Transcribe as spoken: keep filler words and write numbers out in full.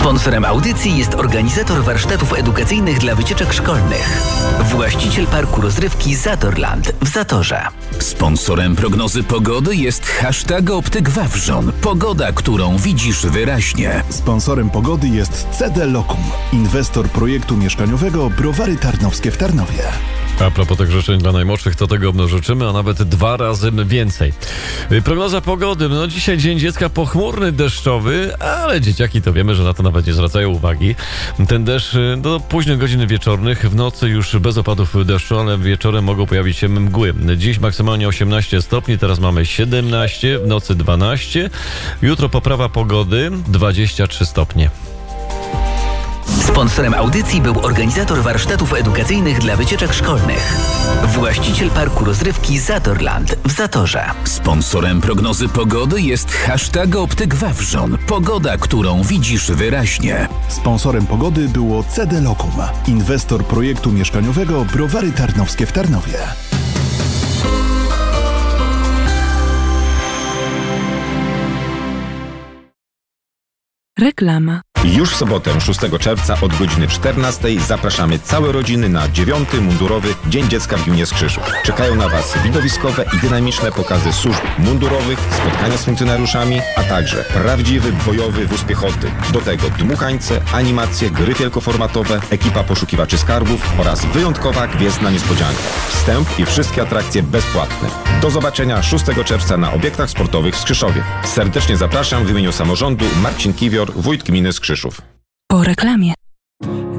Sponsorem audycji jest organizator warsztatów edukacyjnych dla wycieczek szkolnych. Właściciel parku rozrywki Zatorland w Zatorze. Sponsorem prognozy pogody jest hashtag Optyk Wawrzon. Pogoda, którą widzisz wyraźnie. Sponsorem pogody jest C D Lokum, inwestor projektu mieszkaniowego Browary Tarnowskie w Tarnowie. A propos tych życzeń dla najmłodszych, to tego życzymy, a nawet dwa razy więcej. Prognoza pogody. No dzisiaj Dzień Dziecka pochmurny, deszczowy, ale dzieciaki to wiemy, że na to nawet nie zwracają uwagi. Ten deszcz do późnych godzin wieczornych, w nocy już bez opadów deszczu, ale wieczorem mogą pojawić się mgły. Dziś maksymalnie osiemnaście stopni, teraz mamy siedemnaście, w nocy dwanaście. Jutro poprawa pogody, dwadzieścia trzy stopnie. Sponsorem audycji był organizator warsztatów edukacyjnych dla wycieczek szkolnych. Właściciel parku rozrywki Zatorland w Zatorze. Sponsorem prognozy pogody jest hashtag Optyk Wawrzon. Pogoda, którą widzisz wyraźnie. Sponsorem pogody było C D Lokum, inwestor projektu mieszkaniowego Browary Tarnowskie w Tarnowie. Reklama. Już w sobotę szóstego czerwca od godziny czternastej zapraszamy całe rodziny na dziewiąty mundurowy Dzień Dziecka w Gminie Skrzyszów. Czekają na Was widowiskowe i dynamiczne pokazy służb mundurowych, spotkania z funkcjonariuszami, a także prawdziwy bojowy wóz piechoty. Do tego dmuchańce, animacje, gry wielkoformatowe, ekipa poszukiwaczy skarbów oraz wyjątkowa gwiezdna niespodzianka. Wstęp i wszystkie atrakcje bezpłatne. Do zobaczenia szóstego czerwca na obiektach sportowych w Skrzyszowie. Serdecznie zapraszam w imieniu samorządu Marcin Kiwior, wójt gminy Skrzyszów. Po reklamie.